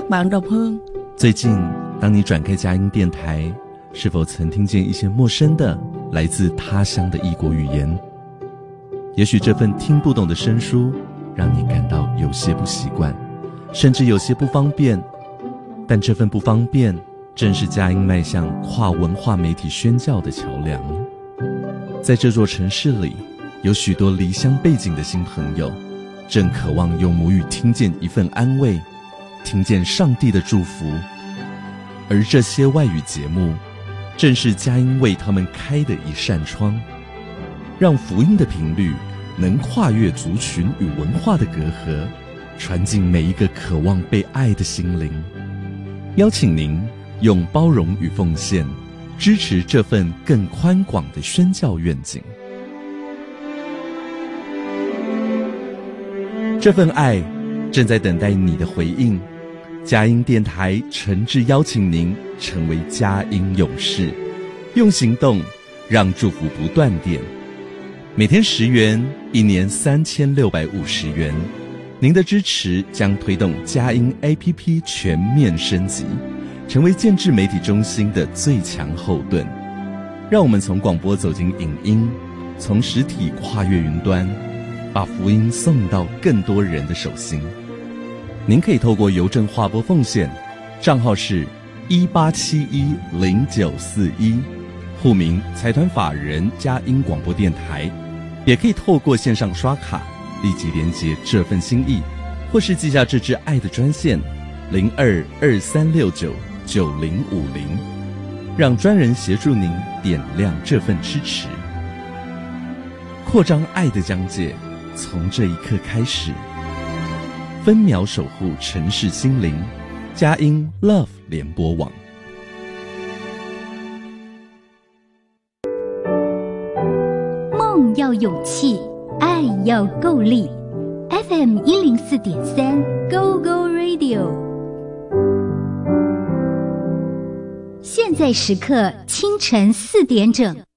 忙着碰。 最近，当你转开佳音电台，是否曾听见一些陌生的、来自他乡的异国语言？也许这份听不懂的生疏，让你感到有些不习惯，甚至有些不方便。但这份不方便，正是佳音迈向跨文化媒体宣教的桥梁。在这座城市里，有许多离乡背景的新朋友，正渴望用母语听见一份安慰，听见上帝的祝福。而这些外语节目，正是佳音为他们开的一扇窗，让福音的频率能跨越族群与文化的隔阂，传进每一个渴望被爱的心灵。邀请您用包容与奉献，支持这份更宽广的宣教愿景。这份爱正在等待你的回应。佳音电台诚挚邀请您成为佳音勇士，用行动让祝福不断电。每天10元，一年3650元。您的支持将推动佳音 APP 全面升级，成为建制媒体中心的最强后盾。让我们从广播走进影音，从实体跨越云端，把福音送到更多人的手心。您可以透过邮政划拨奉献，账号是18710941，户名财团法人佳音广播电台。也可以透过线上刷卡立即连结这份心意，或是寄下这支爱的专线0223699050，让专人协助您点亮这份支持。扩张爱的疆界，从这一刻开始。分秒守护城市心灵，佳音 Love 联播网。 梦要勇气，爱要够力。FM 104.3 Go Go Radio， 现在时刻清晨4点整。